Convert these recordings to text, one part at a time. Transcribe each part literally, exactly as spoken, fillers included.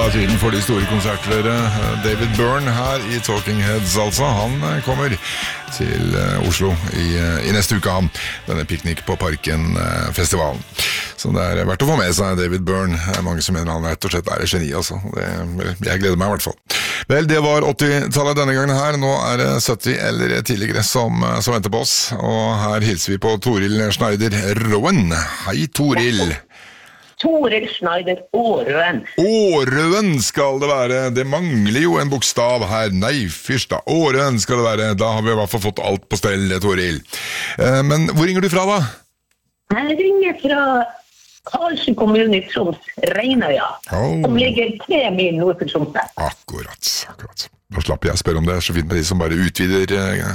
er tiden for de store konserter, dere. David Byrne her i Talking Heads, altså. Han kommer til Oslo i, i neste uke, han. Denne Piknik på Parken-festivalen. Så det er verdt å få med seg David Byrne. Det er mange som mener han rett og slett er et geni, altså. Det, jeg gleder meg i hvert fall. Vel, det var åtti-tallet denne gangen her. Nå er det sytti eller tidligere som, som venter på oss. Og her hilser vi på Toril Schneider Rowan. Hei, Toril. Toril Schneider Årøen. Årøen skal det være. Det mangler jo en bokstav her. Nei, fyrst da. Årøen skal det være. Da har vi i hvert fall fått alt på stell, Toril. Eh, men hvor ringer du fra da? Jeg ringer fra Karlsund kommune i Troms, Reinøya, oh. som ligger tre mil nord for Troms. Akkurat, akkurat. Da slapper jeg å spørre om det. Så fint med de som bare utvider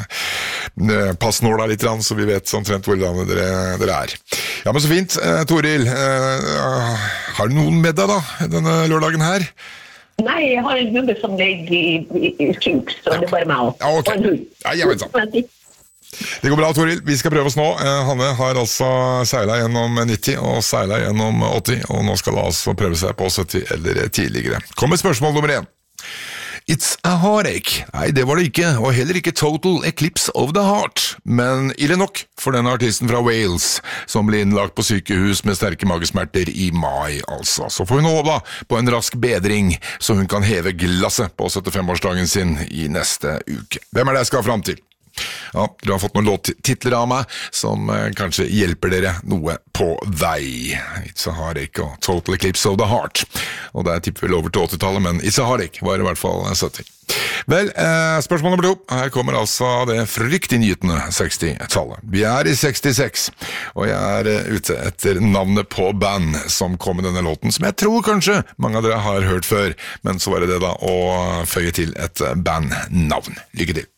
eh, passnåla litt, så vi vet omtrent hvor landet dere, dere er. Ja, men så fint. Eh, Toril, eh, har du noen med deg da, denne lørdagen her? Nei, jeg har en hund som ligger i, i, i sjuk, så ja. Det er bare meg. Ja, ok. Ja, jeg vet sånn. Det går bra, Toril. Vi skal prøve oss nå. Eh, Hanne har altså seilet gjennom nitti og seilet gjennom åtti, og nå skal han altså prøve seg på sytti eller tidligere. Kommer spørsmål nummer én. It's a heartache. Nei, det var det ikke, og heller ikke Total Eclipse of the Heart. Men ille nok for denne artisten fra Wales, som ble innlagt på sykehus med sterke magesmerter i mai, altså. Så får hun håpe da på en rask bedring, så hun kan heve glasset på syttifem-årsdagen sin i neste uke. Hvem er det jeg skal fram til? Ja, dere har fått noen låttitler av meg som eh, kanskje hjelper dere noe på vei. It's a Heartache og Total Eclipse of the Heart. Og det er tipper vel over til åtti-tallet, men It's a Heartache var i hvert fall sytti. Vel, eh, spørsmål nummer to. Her kommer altså det fryktinngytende seksti-tallet. Vi er i sekstiseks, og jeg er eh, ute etter navnet på band som kom med denne låten, som jeg tror kanskje mange av dere har hørt før, men så var det det da å føye til et bandnavn. Lykke til.